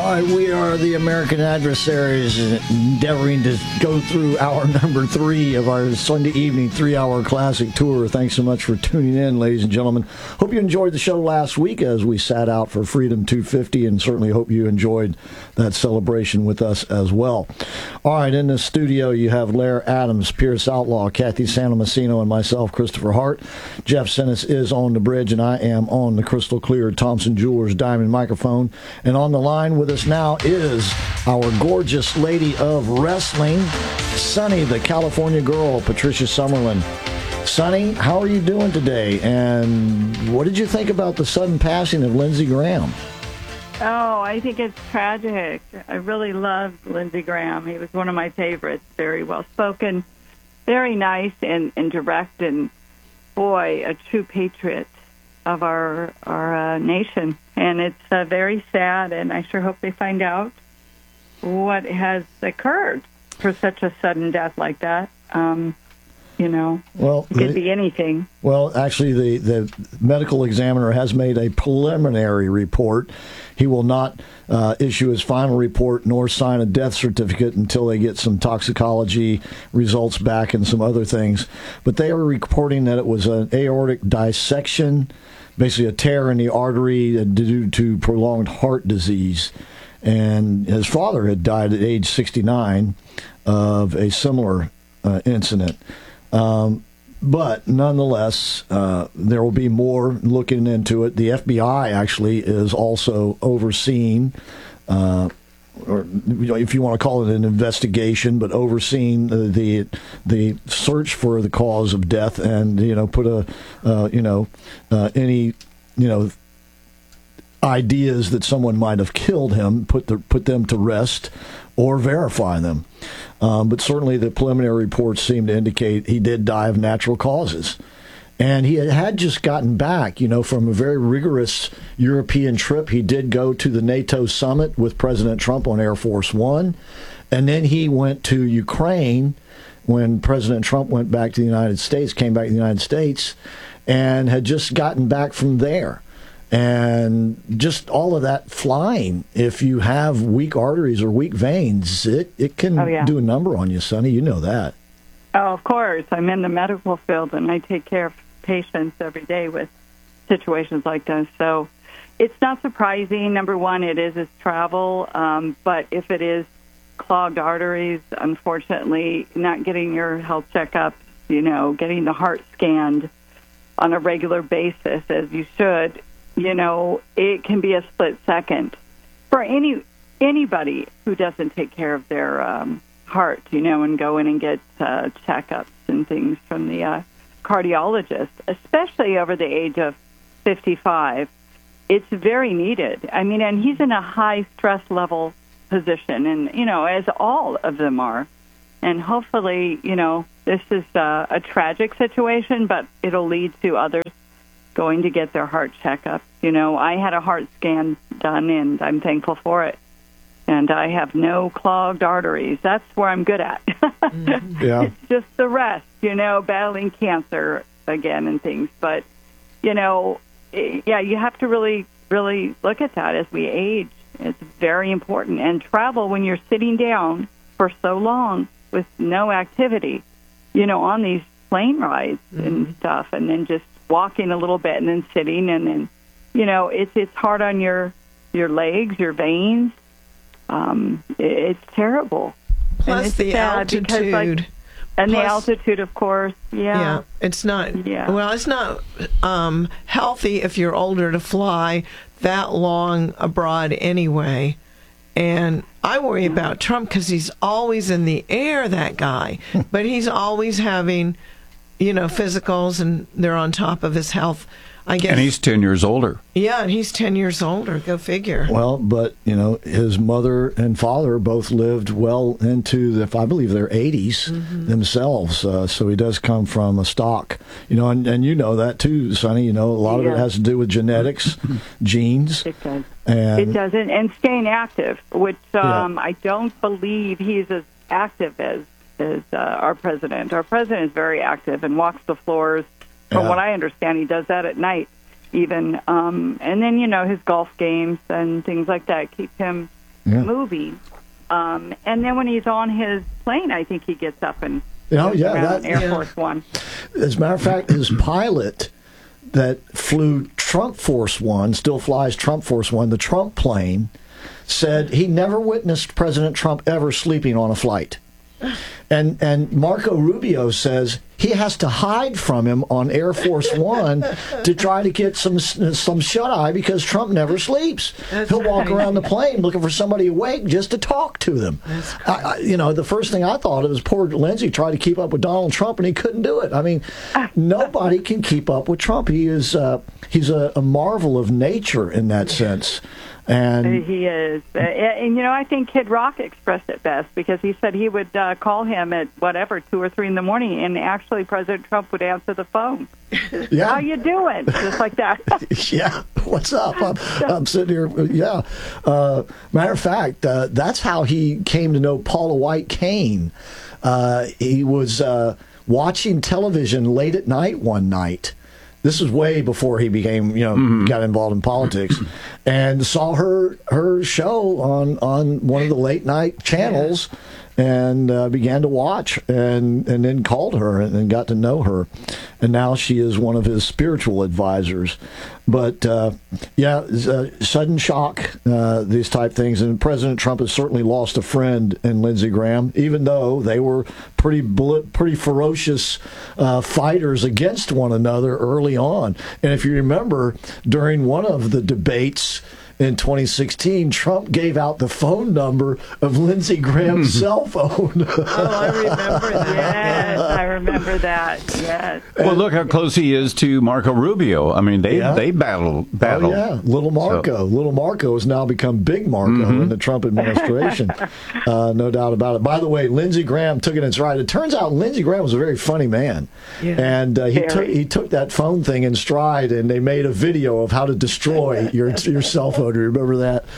All right, we are the American Adversaries, endeavoring to go through hour number 3 of our Sunday evening 3-hour classic tour. Thanks so much for tuning in, ladies and gentlemen. Hope you enjoyed the show last week as we sat out for Freedom 250, and certainly hope you enjoyed that celebration with us as well. All right, in the studio you have Lair Adams, Pierce Outlaw, Kathy Santomassino, and myself, Christopher Hart. Jeff Sinnis is on the bridge, and I am on the crystal clear Thompson Jewelers Diamond microphone. And on the line with us now is our gorgeous lady of wrestling, Sunny, the California girl, Patricia Summerlin. Sunny, how are you doing today? And what did you think about the sudden passing of Lindsey Graham? Oh, I think it's tragic. I really loved Lindsey Graham. He was one of my favorites. Very well spoken, very nice and direct, and boy, a true patriot of our nation. And it's very sad, and I sure hope they find out what has occurred for such a sudden death like that. Well, it could be anything. Well, actually, the medical examiner has made a preliminary report. He will not issue his final report nor sign a death certificate until they get some toxicology results back and some other things. But they are reporting that it was an aortic dissection, basically a tear in the artery due to prolonged heart disease. And his father had died at age 69 of a similar incident. But nonetheless, there will be more looking into it. The FBI actually is also overseeing, or if you want to call it an investigation, but overseeing the search for the cause of death, and put any ideas that someone might have killed him, put them to rest or verify them. But certainly the preliminary reports seem to indicate he did die of natural causes. And he had just gotten back, from a very rigorous European trip. He did go to the NATO summit with President Trump on Air Force One. And then he went to Ukraine when President Trump went back to the United States, came back to the United States, and had just gotten back from there. And just all of that flying, if you have weak arteries or weak veins, it can do a number on you, Sonny. You know that. Oh, of course. I'm in the medical field, and I take care of patients every day with situations like this. So it's not surprising. Number one, it is travel. But if it is clogged arteries, unfortunately, not getting your health checkup, getting the heart scanned on a regular basis, as you should, it can be a split second for anybody who doesn't take care of their heart, and go in and get checkups and things from the cardiologist, especially over the age of 55. It's very needed. I mean, and he's in a high stress level position, and, as all of them are. And hopefully, this is a tragic situation, but it'll lead to others going to get their heart checkup. I had a heart scan done, and I'm thankful for it. And I have no clogged arteries. That's where I'm good at. Yeah. It's just the rest, battling cancer again and things. But, you have to really, really look at that as we age. It's very important. And travel when you're sitting down for so long with no activity, on these plane rides and stuff, and then just walking a little bit and then sitting, and then it's hard on your legs, your veins. It's terrible. Plus the altitude. The altitude, of course. Yeah. It's not. Yeah. Well, it's not healthy if you're older to fly that long abroad anyway. And I worry about Trump because he's always in the air, that guy. But he's always having physicals, and they're on top of his health, I guess. And he's 10 years older. Yeah, and he's 10 years older. Go figure. Well, but, his mother and father both lived well into I believe their 80s themselves. So he does come from a stock, and you know that too, Sonny. A lot of it has to do with genetics, genes. It does. And it does. And staying active, which I don't believe he's as active as our president. Our president is very active and walks the floors. From what I understand, he does that at night even. And then, his golf games and things like that keep him movies. And then when he's on his plane, I think he gets up and goes around Air Force One. As a matter of fact, his pilot that flew Trump Force One, still flies Trump Force One, the Trump plane, said he never witnessed President Trump ever sleeping on a flight. And Marco Rubio says he has to hide from him on Air Force One to try to get some shut-eye because Trump never sleeps. He'll walk around the plane looking for somebody awake just to talk to them. The first thing I thought of was poor Lindsey tried to keep up with Donald Trump and he couldn't do it. I mean, nobody can keep up with Trump. He's a marvel of nature in that sense. And he is. And I think Kid Rock expressed it best because he said he would call him at 2 or 3 in the morning, and actually President Trump would answer the phone. Yeah. How you doing? Just like that. Yeah. What's up? I'm sitting here. Yeah. Matter of fact, that's how he came to know Paula White Cain. He was watching television late at night one night. This was way before he became, got involved in politics, and saw her show on one of the late night channels, and began to watch, and then called her and got to know her, and now she is one of his spiritual advisors. But sudden shock, these type things, and President Trump has certainly lost a friend in Lindsey Graham, even though they were pretty ferocious fighters against one another early on. And if you remember, during one of the debates in 2016, Trump gave out the phone number of Lindsey Graham's cell phone. I remember that. Yes, I remember that. Yes. Well, look how close he is to Marco Rubio. I mean, they battle. Oh, yeah. Little Marco. So. Little Marco has now become Big Marco in the Trump administration. No doubt about it. By the way, Lindsey Graham took it in stride. It turns out Lindsey Graham was a very funny man. Yeah. And he took that phone thing in stride, and they made a video of how to destroy your cell phone. Do you remember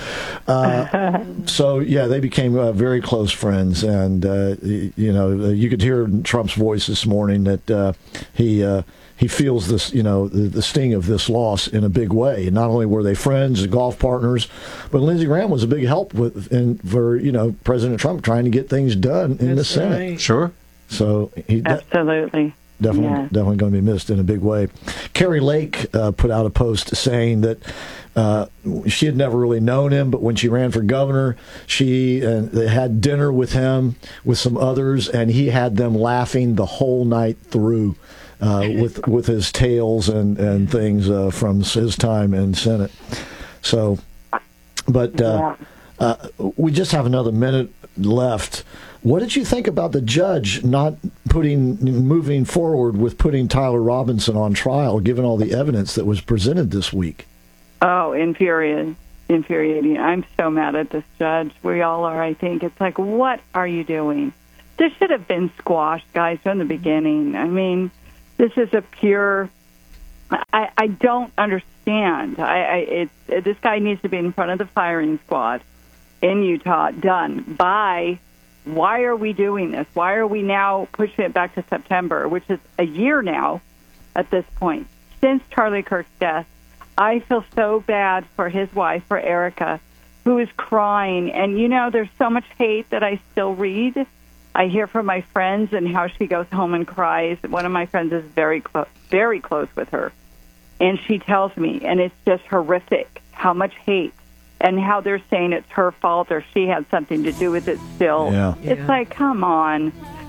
that? So, yeah, they became very close friends. And, you could hear in Trump's voice this morning that he feels this, the sting of this loss in a big way. Not only were they friends and golf partners, but Lindsey Graham was a big help for President Trump trying to get things done in the Senate. Right. Sure. So absolutely. Definitely going to be missed in a big way. Carrie Lake put out a post saying that she had never really known him, but when she ran for governor, they had dinner with him with some others, and he had them laughing the whole night through with his tales and things from his time in Senate. So, but we just have another minute left. What did you think about the judge not moving forward with putting Tyler Robinson on trial, given all the evidence that was presented this week? Oh, infuriating. I'm so mad at this judge. We all are, I think. It's like, what are you doing? This should have been squashed, guys, from the beginning. I mean, this is a pure... I don't understand. This guy needs to be in front of the firing squad in Utah, done by... Why are we doing this? Why are we now pushing it back to September, which is a year now at this point, since Charlie Kirk's death? I feel so bad for his wife, for Erica, who is crying. And, there's so much hate that I still read. I hear from my friends and how she goes home and cries. One of my friends is very close with her. And she tells me, and it's just horrific, how much hate. And how they're saying it's her fault or she had something to do with it still. Yeah. It's like, come on.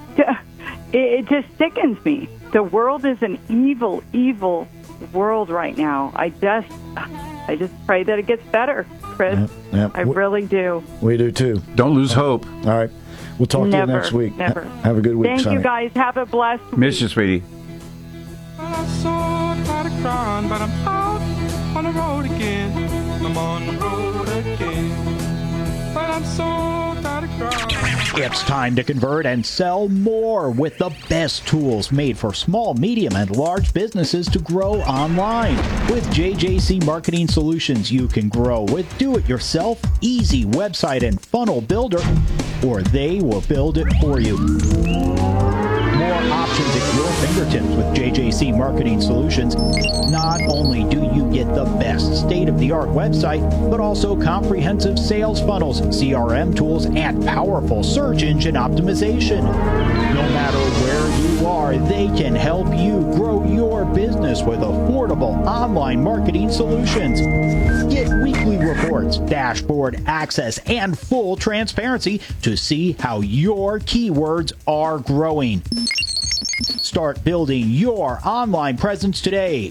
It just sickens me. The world is an evil, evil world right now. I just pray that it gets better, Chris. Yeah. I really do. We do, too. Don't lose hope. All right. We'll talk to you next week. Never. Have a good week, Thank Sonny. you, guys. Have a blessed week. Miss you, sweetie. I'm so tired of crying, but I'm out on the road again. I'm on the road again, but I'm so tired of crying. It's time to convert and sell more with the best tools made for small, medium, and large businesses to grow online. With JJC Marketing Solutions, you can grow with do-it-yourself, easy website and funnel builder, or they will build it for you. More options at your fingertips with JJC Marketing Solutions. Not only do you get the best state-of-the-art website, but also comprehensive sales funnels, CRM tools, and powerful search engine optimization. No matter where you are, they can help you grow your business with affordable online marketing solutions. Get weekly reports, dashboard access, and full transparency to see how your keywords are growing. Start building your online presence today.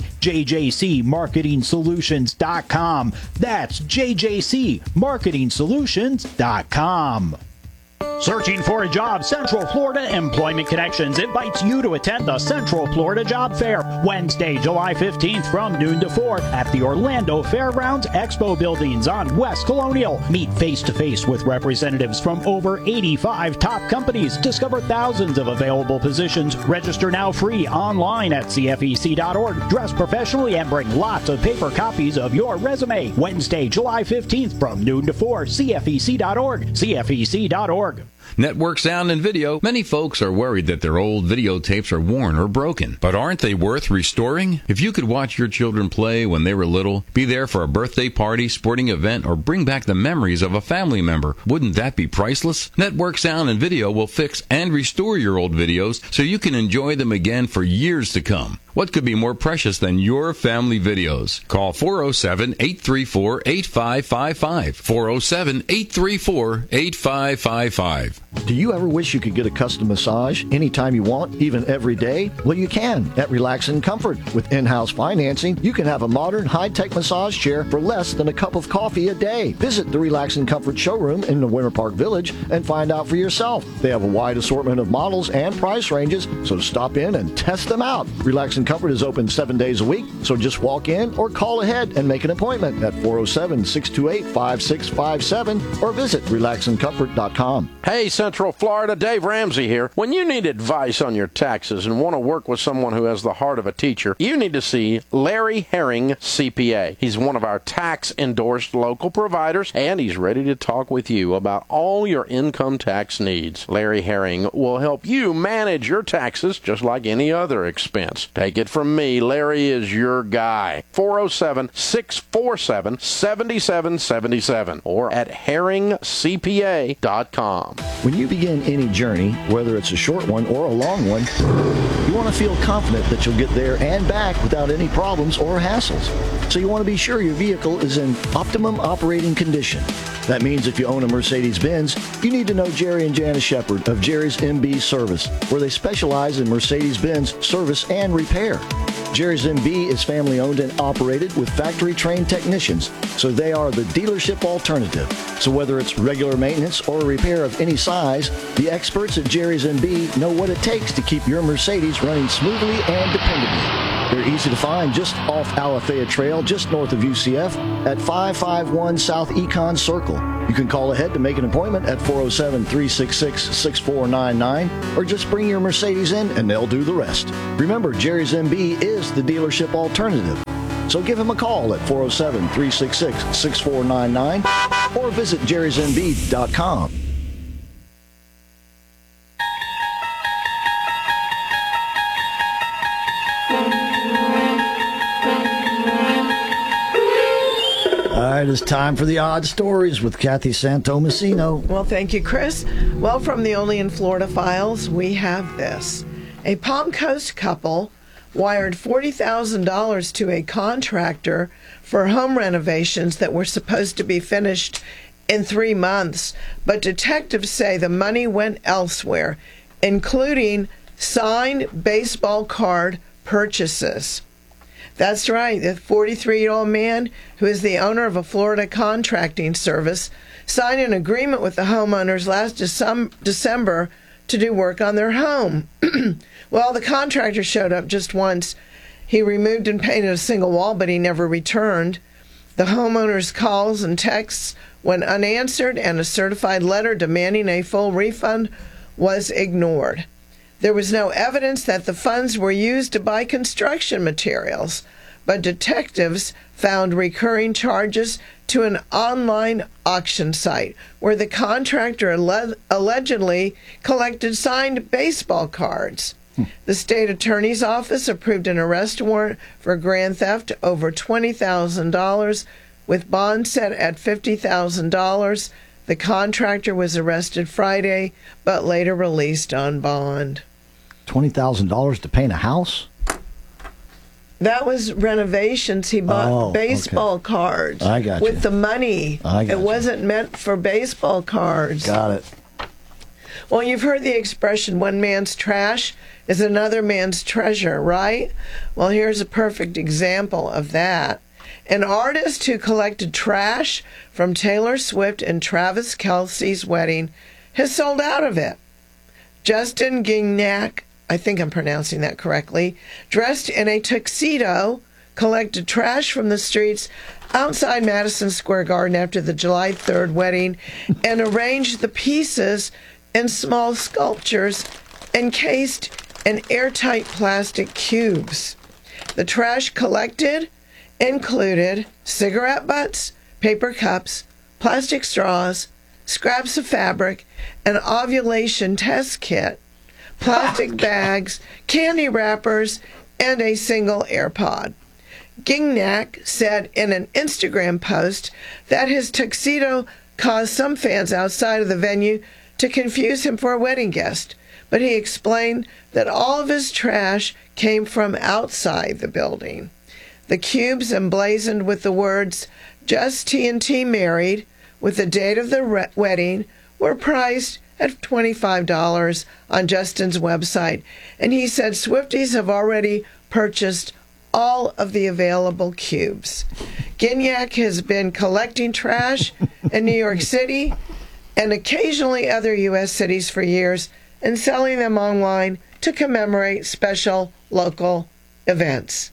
JJCMarketingSolutions.com. That's JJCMarketingSolutions.com. Searching for a job? Central Florida Employment Connections invites you to attend the Central Florida Job Fair Wednesday, July 15th from noon to 4 at the Orlando Fairgrounds Expo Buildings on West Colonial. Meet face-to-face with representatives from over 85 top companies. Discover thousands of available positions. Register now free online at CFEC.org. Dress professionally and bring lots of paper copies of your resume. Wednesday, July 15th from noon to 4, CFEC.org. CFEC.org. Network Sound and Video. Many folks are worried that their old videotapes are worn or broken. But aren't they worth restoring? If you could watch your children play when they were little, be there for a birthday party, sporting event, or bring back the memories of a family member, wouldn't that be priceless? Network Sound and Video will fix and restore your old videos so you can enjoy them again for years to come. What could be more precious than your family videos? Call 407-834-8555. 407-834-8555. Do you ever wish you could get a custom massage anytime you want, even every day? Well, you can at Relax and Comfort. With in-house financing, you can have a modern, high-tech massage chair for less than a cup of coffee a day. Visit the Relax and Comfort showroom in the Winter Park Village and find out for yourself. They have a wide assortment of models and price ranges, so stop in and test them out. Relax and Comfort is open 7 days a week, so just walk in or call ahead and make an appointment at 407-628-5657 or visit relaxandcomfort.com. Hey, Central Florida, Dave Ramsey here. When you need advice on your taxes and want to work with someone who has the heart of a teacher, you need to see Larry Herring, CPA. He's one of our tax-endorsed local providers, and he's ready to talk with you about all your income tax needs. Larry Herring will help you manage your taxes just like any other expense. Take it from me, Larry is your guy. 407-647-7777 or at herringcpa.com. When you begin any journey, whether it's a short one or a long one, you want to feel confident that you'll get there and back without any problems or hassles. So you want to be sure your vehicle is in optimum operating condition. That means if you own a Mercedes-Benz, you need to know Jerry and Janice Shepard of Jerry's MB Service, where they specialize in Mercedes-Benz service and repair. Jerry's MB is family-owned and operated with factory-trained technicians, so they are the dealership alternative. So whether it's regular maintenance or a repair of any size, the experts at Jerry's MB know what it takes to keep your Mercedes running smoothly and dependably. They're easy to find just off Alafaya Trail, just north of UCF, at 551 South Econ Circle. You can call ahead to make an appointment at 407-366-6499, or just bring your Mercedes in and they'll do the rest. Remember, Jerry's MB is the dealership alternative. So give him a call at 407-366-6499 or visit jerrysmb.com. All right, it's time for the odd stories with Kathy Santomasino. Well, thank you, Chris. Well, from the Only in Florida files, we have this. A Palm Coast couple wired $40,000 to a contractor for home renovations that were supposed to be finished in 3 months, but detectives say the money went elsewhere, including signed baseball card purchases. That's right, the 43-year-old man, who is the owner of a Florida contracting service, signed an agreement with the homeowners last December to do work on their home. Well, the contractor showed up just once. He removed and painted a single wall, but he never returned. The homeowner's calls and texts went unanswered, and a certified letter demanding a full refund was ignored. There was no evidence that the funds were used to buy construction materials, but detectives found recurring charges to an online auction site where the contractor allegedly collected signed baseball cards. The state attorney's office approved an arrest warrant for grand theft over $20,000 with bond set at $50,000. The contractor was arrested Friday, but later released on bond. $20,000 to paint a house? That was renovations. He bought baseball cards. I got with you. the money. I got it you. wasn't meant for baseball cards. Got it. Well, you've heard the expression, one man's trash is another man's treasure, right? Well, here's a perfect example of that. An artist who collected trash from Taylor Swift and Travis Kelce's wedding has sold out of it. Justin Gignac, I think I'm pronouncing that correctly, dressed in a tuxedo, collected trash from the streets outside Madison Square Garden after the July 3rd wedding and arranged the pieces in small sculptures encased in airtight plastic cubes. The trash collected included cigarette butts, paper cups, plastic straws, scraps of fabric, an ovulation test kit, plastic bags, candy wrappers, and a single AirPod. Gignac said in an Instagram post that his tuxedo caused some fans outside of the venue to confuse him for a wedding guest, but he explained that all of his trash came from outside the building. The cubes emblazoned with the words, "Just TNT Married," with the date of the wedding, were priced at $25 on Justin's website, and he said Swifties have already purchased all of the available cubes. Gignac has been collecting trash in New York City and occasionally other U.S. cities for years and selling them online to commemorate special local events.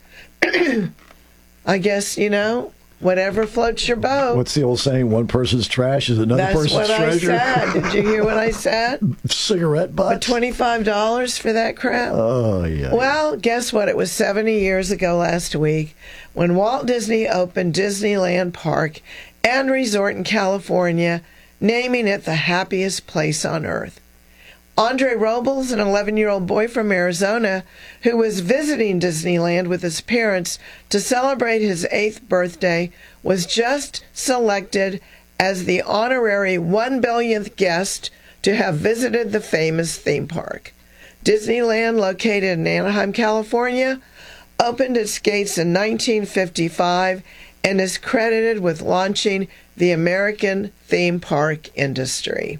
I guess, whatever floats your boat. What's the old saying? One person's trash is another person's treasure. That's what I said. Did you hear what I said? Cigarette butts. But $25 for that crap? Oh, yeah. Well, guess what? It was 70 years ago last week when Walt Disney opened Disneyland Park and Resort in California, naming it the happiest place on earth. Andre Robles, an 11-year-old boy from Arizona who was visiting Disneyland with his parents to celebrate his 8th birthday, was just selected as the honorary 1 billionth guest to have visited the famous theme park. Disneyland, located in Anaheim, California, opened its gates in 1955 and is credited with launching the American theme park industry.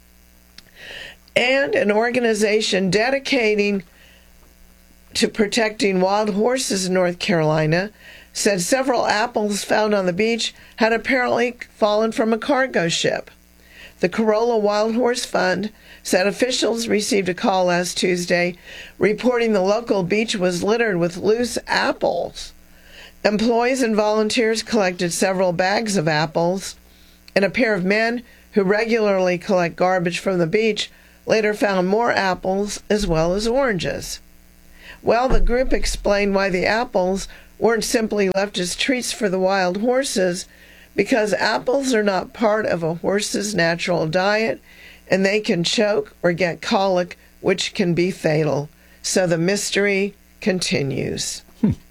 And an organization dedicating to protecting wild horses in North Carolina said several apples found on the beach had apparently fallen from a cargo ship. The Corolla Wild Horse Fund said officials received a call last Tuesday reporting the local beach was littered with loose apples. Employees and volunteers collected several bags of apples, and a pair of men who regularly collect garbage from the beach later found more apples as well as oranges. Well, the group explained why the apples weren't simply left as treats for the wild horses, because apples are not part of a horse's natural diet, and they can choke or get colic, which can be fatal. So the mystery continues.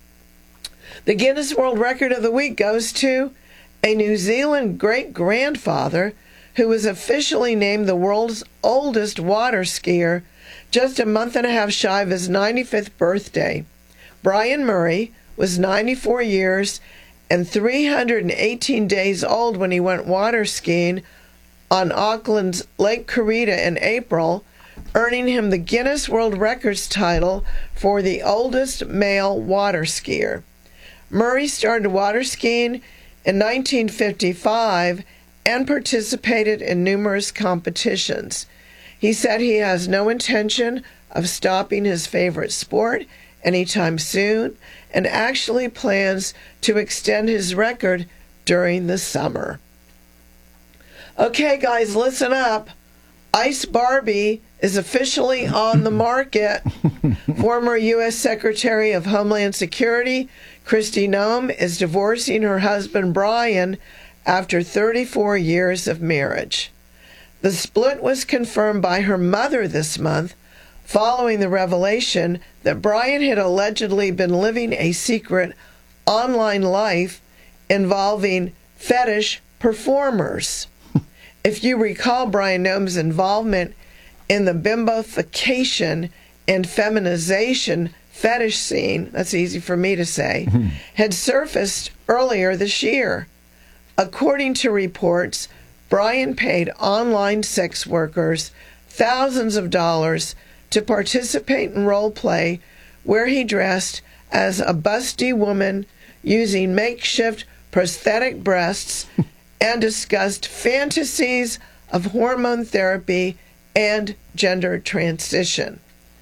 The Guinness World Record of the Week goes to a New Zealand great-grandfather who was officially named the world's oldest water skier just a month and a half shy of his 95th birthday. Brian Murray was 94 years and 318 days old when he went water skiing on Auckland's Lake Karita in April, earning him the Guinness World Records title for the oldest male water skier. Murray started water skiing in 1955 and participated in numerous competitions. He said he has no intention of stopping his favorite sport anytime soon and actually plans to extend his record during the summer. Okay, guys, listen up. Ice Barbie is officially on the market. Former U.S. Secretary of Homeland Security Kristi Noem is divorcing her husband Brian after 34 years of marriage. The split was confirmed by her mother this month following the revelation that Brian had allegedly been living a secret online life involving fetish performers. If you recall, Brian Nome's involvement in the bimbofication and feminization fetish scene, that's easy for me to say, had surfaced earlier this year. According to reports, Brian paid online sex workers thousands of dollars to participate in role play where he dressed as a busty woman using makeshift prosthetic breasts and discussed fantasies of hormone therapy and gender transition.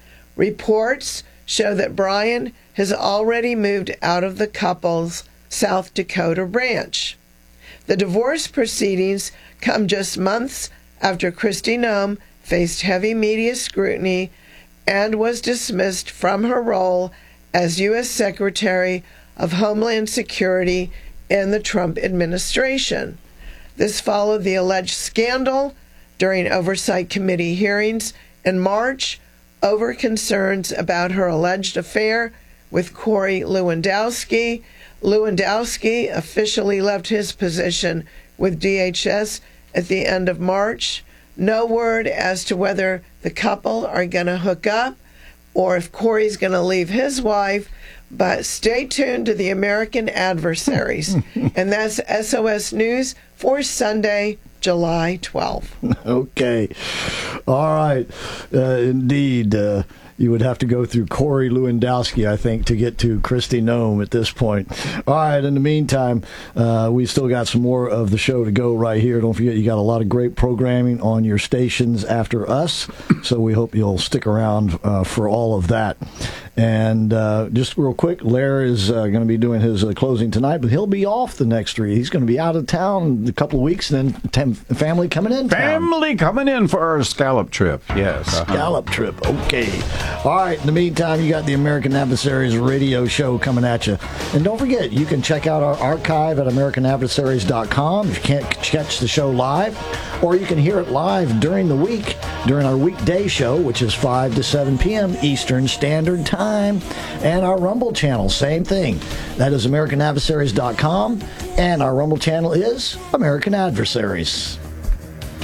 Reports show that Brian has already moved out of the couple's South Dakota ranch. The divorce proceedings come just months after Kristi Noem faced heavy media scrutiny and was dismissed from her role as U.S. Secretary of Homeland Security in the Trump administration. This followed the alleged scandal during Oversight Committee hearings in March over concerns about her alleged affair with Corey Lewandowski. Lewandowski officially left his position with DHS at the end of March. No word as to whether the couple are going to hook up or if Corey's going to leave his wife, but stay tuned to the American Adversaries. And that's SOS News for Sunday, July 12th. Okay. All right. Indeed. You would have to go through Corey Lewandowski, I think, to get to Kristi Noem at this point. All right. In the meantime, we still got some more of the show to go right here. Don't forget, you got a lot of great programming on your stations after us, so we hope you'll stick around for all of that. And just real quick, Lair is going to be doing his closing tonight, but he'll be off the next 3. He's going to be out of town a couple of weeks, and then family coming in. Family coming in for our scallop trip. Yes. Scallop trip. Okay. All right. In the meantime, you got the American Adversaries radio show coming at you. And don't forget, you can check out our archive at AmericanAdversaries.com if you can't catch the show live, or you can hear it live during the week, during our weekday show, which is 5 to 7 p.m. Eastern Standard Time. And our Rumble channel, same thing. That is AmericanAdversaries.com, and our Rumble channel is American Adversaries.